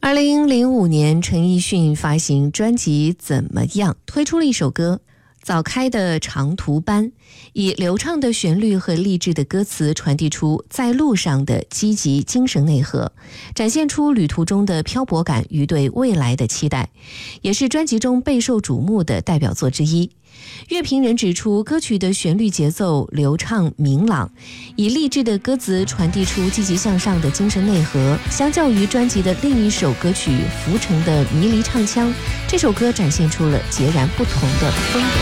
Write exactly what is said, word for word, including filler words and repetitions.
二零零五年，陈奕迅发行专辑《怎么样》，推出了一首歌《早开的长途班》，以流畅的旋律和励志的歌词传递出在路上的积极精神内核，展现出旅途中的漂泊感与对未来的期待，也是专辑中备受瞩目的代表作之一。乐评人指出，歌曲的旋律节奏流畅明朗，以励志的歌词传递出积极向上的精神内核。相较于专辑的另一首歌曲《浮城》的迷离唱腔，这首歌展现出了截然不同的风格。